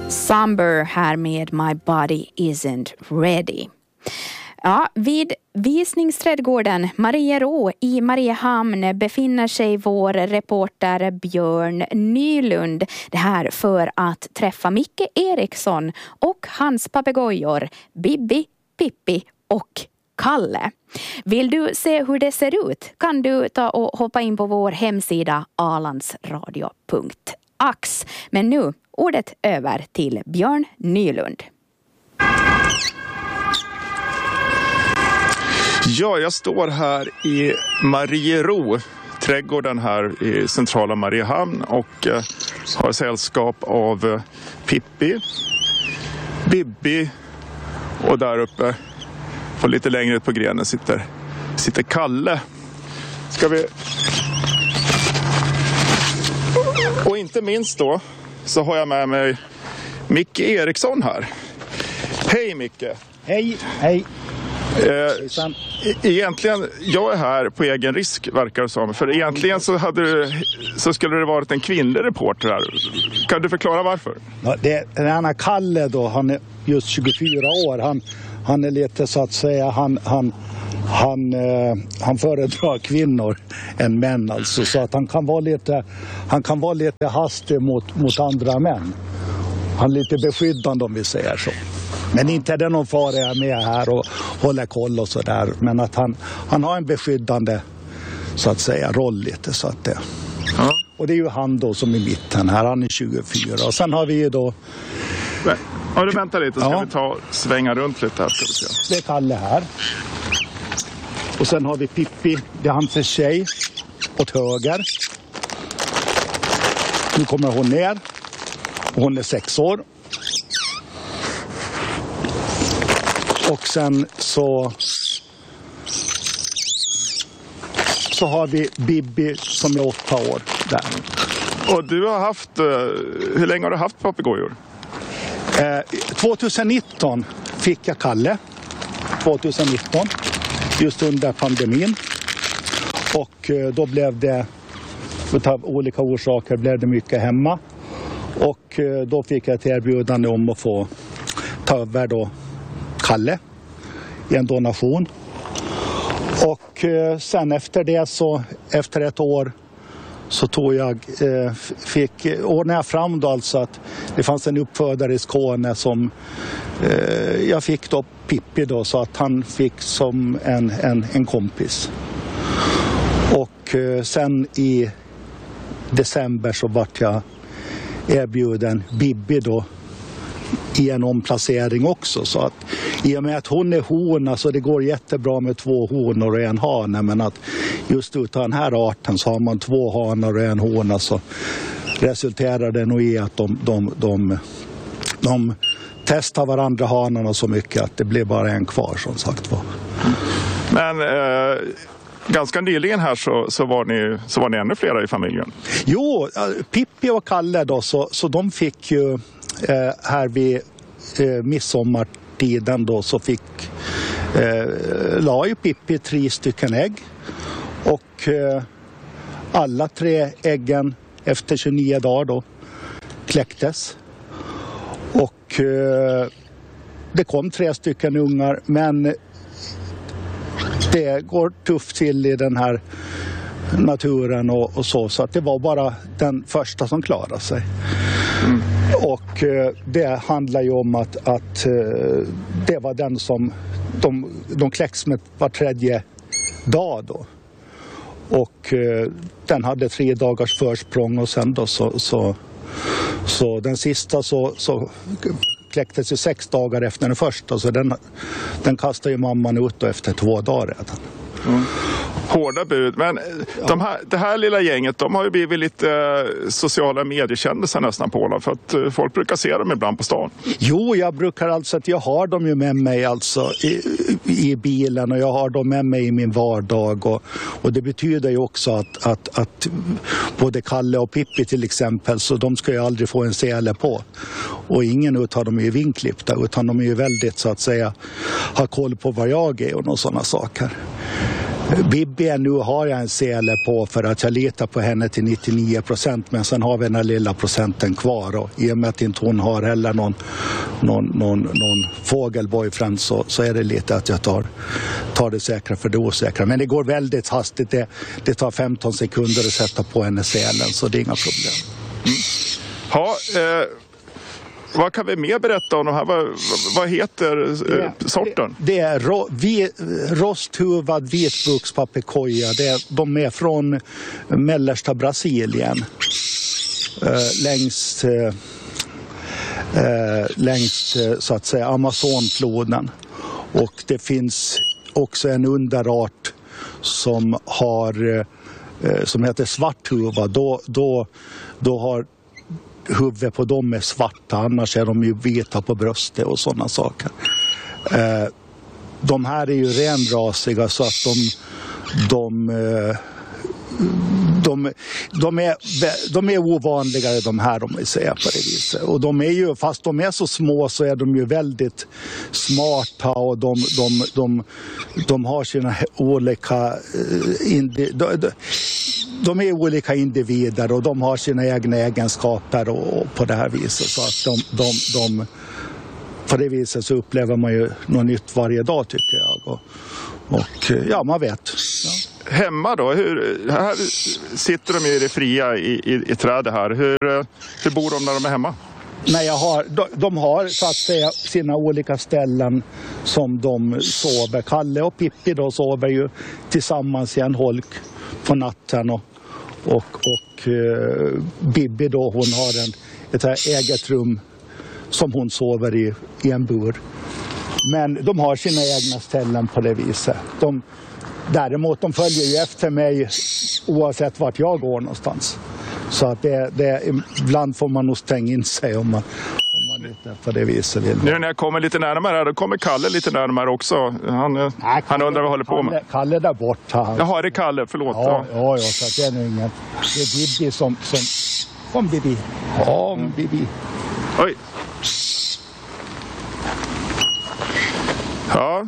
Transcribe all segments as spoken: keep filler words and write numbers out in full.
Somber här med My Body Isn't Ready. Ja, vid visningsträdgården Mariero i Mariehamn befinner sig vår reporter Björn Nylund. Det här för att träffa Micke Eriksson och hans papegojor Bibi, Pippi och Kalle. Vill du se hur det ser ut kan du ta och hoppa in på vår hemsida alandsradio punkt ax. Men nu ordet över till Björn Nylund. Ja, jag står här i Mariero, trädgården här i centrala Mariehamn och eh, har sällskap av eh, Pippi, Bibi och där uppe och lite längre ut på grenen sitter, sitter Kalle. Ska vi... Och inte minst då så har jag med mig Micke Eriksson här. Hej Micke! Hej, hej! Eh, egentligen, jag är här på egen risk verkar det som. För egentligen så, hade du, så skulle det varit en kvinnlig reporter här. Kan du förklara varför? Ja, det, den här Kalle då, han är just tjugofyra år. Han, han är lite så att säga, han, han, han, eh, han föredrar kvinnor än män alltså. Så att han kan vara lite, han kan vara lite hastig mot, mot andra män. Han är lite beskyddande om vi säger så. Men inte är det någon fara jag med här och håller koll och sådär. Men att han, han har en beskyddande så att säga roll lite så att det. Ja. Och det är ju han då som är i mitten här, han är tjugofyra. Och sen har vi ju då... Ja, du väntar lite, ska ja. vi ta och svänga runt lite här ska vi se. Det är Kalle här. Och sen har vi Pippi, det är hans tjej åt höger. Nu kommer hon ner. Och hon är sex år. Och sen så så har vi Bibi som är åtta år där. Och du har haft, hur länge har du haft papegojor? Eh, tjugonitton fick jag Kalle. tjugonitton. Just under pandemin. Och eh, då blev det, av olika orsaker blev det mycket hemma. Och eh, då fick jag ett erbjudande om att få ta över då Kalle i en donation. Och eh, sen efter det så efter ett år så tog jag eh, fick ordnade jag fram då alltså att det fanns en uppfödare i Skåne som eh, jag fick då Pippi då så att han fick som en, en, en kompis. Och eh, sen i december så vart jag erbjuden Bibi då i en omplacering också så att i och med att hon är hona så det går jättebra med två honor och en hane men att just utav den här arten så har man två hanar och en hona så resulterar det nog i att de, de, de, de testar varandra hanarna så mycket att det blir bara en kvar som sagt var. Men eh, ganska nyligen här så, så, var ni, så var ni ännu flera i familjen. Jo, Pippi och Kalle då så, så de fick ju eh, här vid eh, midsommartiden då så fick eh, la ju Pippi tre stycken ägg och eh, alla tre äggen efter tjugonio dagar då kläcktes och eh, det kom tre stycken ungar men det går tufft till i den här naturen och, och så så att det var bara den första som klarade sig. Mm. Och eh, det handlar ju om att, att eh, det var den som de, de kläcks med var tredje dag då. Och eh, den hade tre dagars försprång och sen då så, så, så den sista så, så kläcktes ju sex dagar efter den första så den, den kastade ju mamman ut då efter två dagar redan. Mm. Hårda bud, men de här, det här lilla gänget de har ju blivit lite eh, sociala mediekändisar nästan på Åland för att eh, folk brukar se dem ibland på stan. Jo, jag brukar alltså att jag har dem ju med mig alltså i, i bilen och jag har dem med mig i min vardag och, och det betyder ju också att, att, att både Kalle och Pippi till exempel så de ska ju aldrig få en sele på och ingen utav dem är ju vinklippta utan de är ju väldigt så att säga har koll på vad jag är och sådana saker. Bibi, nu har jag en sele på för att jag litar på henne till nittionio procent, men sen har vi den här lilla procenten kvar, och i och med att inte hon har heller någon, någon, någon, någon fågelboyfriend så, så är det lite att jag tar, tar det säkra för det osäkra. Men det går väldigt hastigt, det, det tar femton sekunder att sätta på henne selen, så det är inga problem. Mm. Ja, eh... vad kan vi mer berätta om de här? Vad, vad heter det, sorten? Det, det är ro, vi, rosthuvad vitbukspapegoja. De är från mellersta Brasilien. Äh, längs, äh, längs så att säga Amazonfloden. Och det finns också en underart som har äh, som heter svarthuvad. Då, då, då har huvudet på dem är svarta, annars är de ju vita på bröstet och sådana saker. Eh, de här är ju renrasiga, så att de de, eh, de, de, är, de är ovanligare, de här, om vi säger på det viset. Och de är ju, fast de är så små, så är de ju väldigt smarta, och de, de, de, de har sina olika eh, indi, de, de, De är olika individer och de har sina egna egenskaper och, och på det här viset. Så att de, de, de, på det viset så upplever man ju något nytt varje dag, tycker jag. Och, och ja, man vet. Ja. Hemma då? Hur, här sitter de ju i det fria i, i, i trädet här. Hur, hur bor de när de är hemma? Nej, jag har, de, de har så att säga sina olika ställen som de sover. Kalle och Pippi då sover ju tillsammans i en holk på natten, och, och, och eh, Bibi då, hon har en, ett här eget rum som hon sover i, i en bur. Men de har sina egna ställen på det viset. De, däremot de följer ju efter mig oavsett vart jag går någonstans. Så att det, det, ibland får man nog stänga in sig om man, om man lite på det viset vill. Nu när jag kommer lite närmare här, då kommer Kalle lite närmare också. Han, Nej, Kalle, han undrar vad jag håller på med. Kalle, Kalle där borta. Han. Jaha, det är Kalle, förlåt. Ja, ja, ja, så att det är nog ingen. Det är Bibi som... som kom Bibi. Ja, mm. Bibi. Oj. Ja.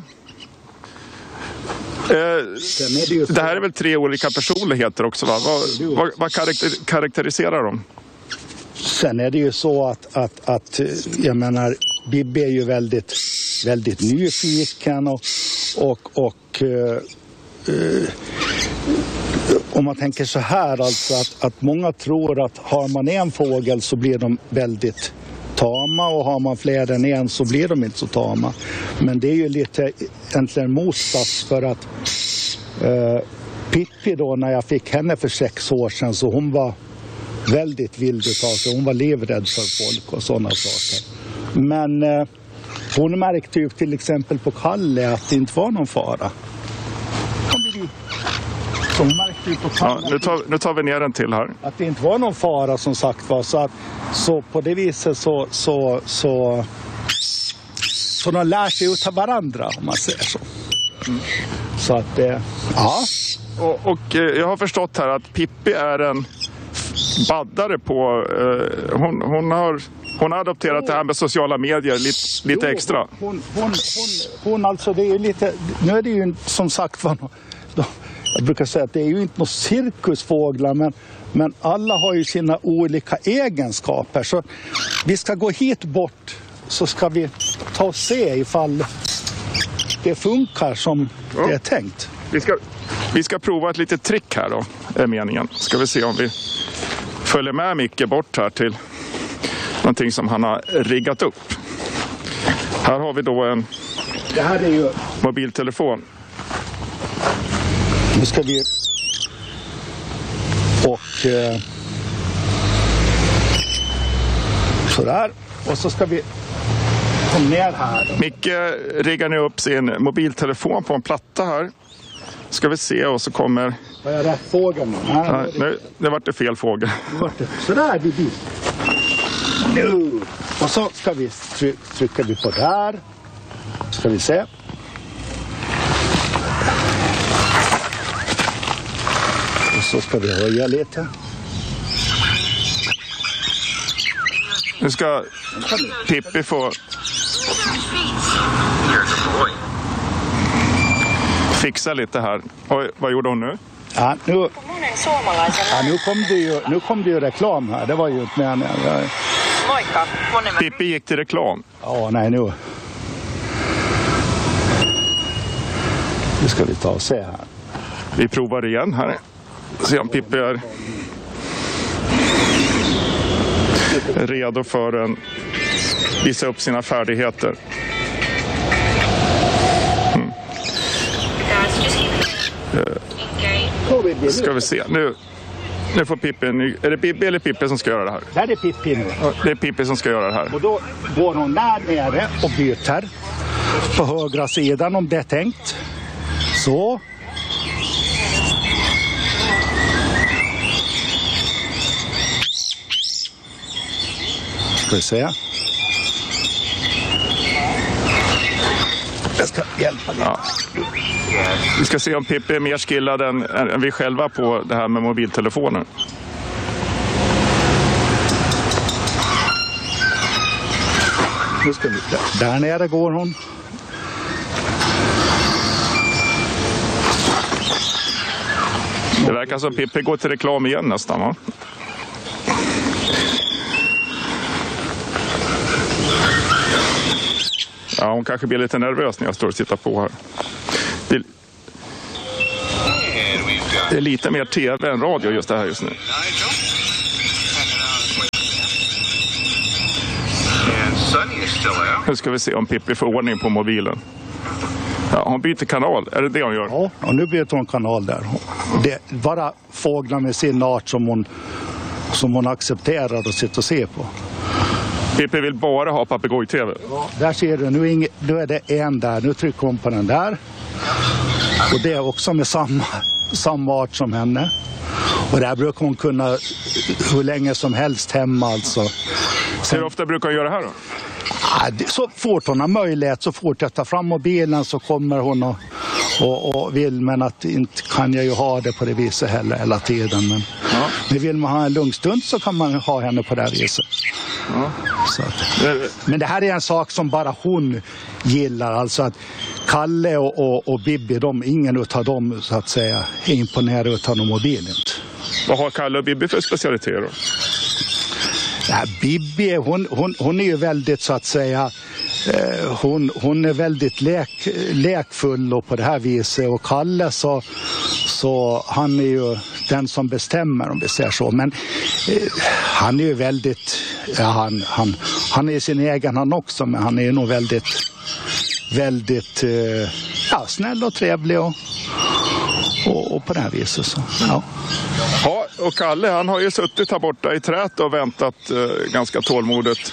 Eh, det, det här är väl tre olika personligheter också, va? Vad, vad, vad karakter, karaktäriserar de? Sen är det ju så att, att, att jag menar, Bibi är ju väldigt, väldigt nyfiken och, och, och uh, uh, om man tänker så här, alltså att, att många tror att har man en fågel så blir de väldigt tama, och har man fler än en så blir de inte så tama. Men det är ju lite egentligen motsats, för att uh, Pippi då, när jag fick henne för sex år sedan, så hon var väldigt vild utav sig. Hon var livrädd för folk och sådana saker. Men eh, hon märkte ju till exempel på Kalle att det inte var någon fara. Så hon märkte ju på Kalle, ja, nu, tar, nu tar vi ner den till här. Att det inte var någon fara, som sagt var. Så, att, så på det viset så, så, så, så de lär sig utav varandra, om man säger så. Mm. Så att, eh, ja. Och, och eh, jag har förstått här att Pippi är en baddare på, eh, hon, hon har hon har adopterat oh. det här med sociala medier lite, lite jo, extra. Hon, hon, hon, hon alltså, det är ju lite, nu är det ju som sagt var, jag brukar säga att det är ju inte några cirkusfåglar, men, men alla har ju sina olika egenskaper. Så vi ska gå hit bort, så ska vi ta och se ifall det funkar som ja. det är tänkt. Vi ska, vi ska prova ett litet trick här då, är meningen. Ska vi se om vi följer med Micke bort här till någonting som han har riggat upp. Här har vi då en det här är ju mobiltelefon. Nu ska vi och eh, sådär, och så ska vi komma ner här. Micke riggar nu upp sin mobiltelefon på en platta här. Ska vi se, och så kommer... Var jag rätt fågel nu? Nej, Nej nu, det vart det fel fågel. Det sådär, Bibi. Nu. Och så ska vi try- trycka vi på där. Ska vi se. Och så ska vi höja lite. Nu ska Pippi få fixa lite här. Oj, vad gjorde hon nu? Ja, nu, ja, nu, kom det ju, nu kom det ju reklam här. Det var ju inte med. Jag... Moikka. Pippi gick till reklam. Ja, nej nu. Nu ska vi ta och se här. Vi provar igen här. Se om Pippi är redo för en visa upp sina färdigheter. Mm. Uh, ska vi se. Nu, nu får Pippi en ny... Är det Pippi eller Pippi som ska göra det här? Där är Pippi nu. Det är Pippi som ska göra det här. Och då går hon där nere och byter på högra sidan om det är tänkt. Så. Ska vi se. Jag ska hjälpa dig. Ja. Vi ska se om Pippi är mer skillad än, än vi själva på det här med mobiltelefonen. Nu ska vi, där, där nere går hon. Det verkar som Pippi går till reklam igen nästan, va? Ja, hon kanske blir lite nervös när jag står och tittar på här. Det är, det är lite mer tv än radio just det här just nu. Nu ska vi se om Pippi får ordning på mobilen. Ja, hon byter kanal. Är det det hon gör? Ja, och nu byter hon kanal där. Det är bara fåglar med sin art som hon, som hon accepterar och sitter och ser på. Pippi vill bara ha papegoj-tv. Ja, där ser du, nu är, inget, nu är det en där. Nu trycker hon på den där. Och det är också med samma, samma art som henne. Och där brukar hon kunna hur länge som helst hemma alltså. Sen, hur ofta brukar hon göra det här då? Ja, så fort hon har möjlighet, så fort jag tar fram mobilen så kommer hon och, och, och vill. Men att inte kan jag ju ha det på det viset heller hela tiden. Men, ja. men vill man ha en lugn stund så kan man ha henne på det här viset. Ja. Så att, men det här är en sak som bara hon gillar. Alltså att Kalle och, och, och Bibi, de, ingen utav dem så att säga är imponerade utav någon mobilen. Vad har Kalle och Bibi för specialiteter då? Ja, Bibi, hon, hon, hon är ju väldigt så att säga, eh, hon, hon är väldigt lek, lekfull och på det här viset. Och Kalle så, så han är ju den som bestämmer om vi säger så. Men eh, han är ju väldigt, ja, han, han, han är sin egen han också, men han är ju nog väldigt, väldigt eh, ja, snäll och trevlig och, och, och på det här viset så, ja. Ja, och Kalle han har ju suttit här borta i trät och väntat eh, ganska tålmodigt.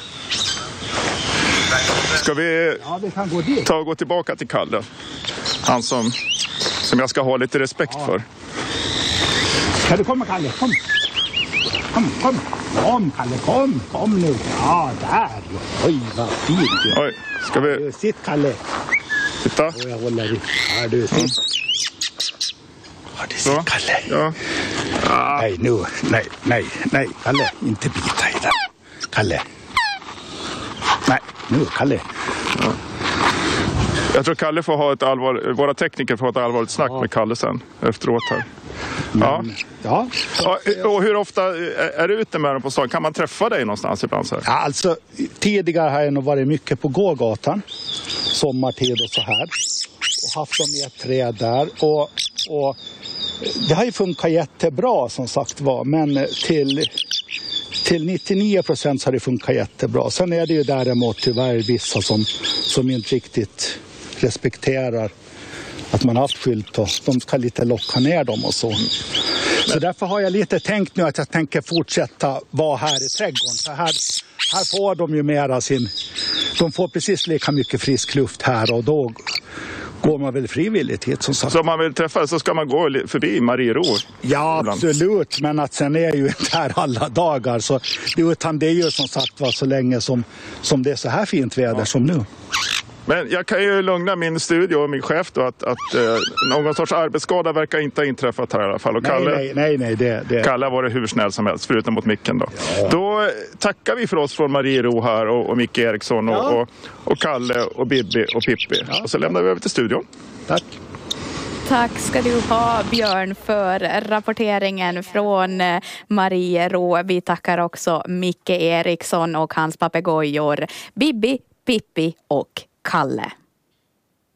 Ska vi, ja, vi kan gå dit. ta och gå tillbaka till Kalle? Han som, som jag ska ha lite respekt ja. för. Kan du komma Kalle? Kom. Kom, kom. Kom Kalle, kom. Kom nu. Ja, där. Oj, vad fint. Oj, ska vi... Sitt Kalle. Titta. Och jag håller i. Ja, du sitt. Mm. Ja, det sitt Kalle. Ja. Ah. Nej, nu. Nej, nej, nej. Kalle, inte bita i den. Kalle. Nej, nu Kalle. Ja. Jag tror Kalle får ha ett allvar, våra tekniker får ha ett allvarligt snack ja. med Kalle sen efteråt här. Men, ja. ja. Och hur ofta är du ute med dem på stan? Kan man träffa dig någonstans ibland så här? Ja, alltså tidigare har jag nog varit mycket på gågatan. Sommartid och så här. Och haft dem i ett träd där. Och, och det har ju funkat jättebra som sagt var. Men till, till nittionio procent så har det funkat jättebra. Sen är det ju däremot tyvärr vissa som, som inte riktigt respekterar att man har haft skylt och de ska lite locka ner dem och så. Så därför har jag lite tänkt nu att jag tänker fortsätta vara här i trädgården. Så här, här får de ju mera sin... De får precis lika mycket frisk luft här och då går man väl frivilligt hit som sagt. Så om man vill träffa så ska man gå förbi Mariero? Ja, absolut. Men att sen är ju inte här alla dagar. Så, utan det är ju som sagt var så länge som, som det är så här fint väder ja. som nu. Men jag kan ju lugna min studio och min chef då att, att eh, någon sorts arbetsskada verkar inte ha inträffat här i alla fall. Och Kalle, nej, nej, nej, det, det... Kalle har varit hur snäll som helst förutom mot micken då. Ja. Då tackar vi för oss från Mariero här och, och Micke Eriksson och, ja. och, och Kalle och Bibi och Pippi. Ja. Och så lämnar vi över till studion. Tack. Tack ska du ha, Björn, för rapporteringen från Mariero. Vi tackar också Micke Eriksson och hans papegojor Bibi, Pippi och Kalle.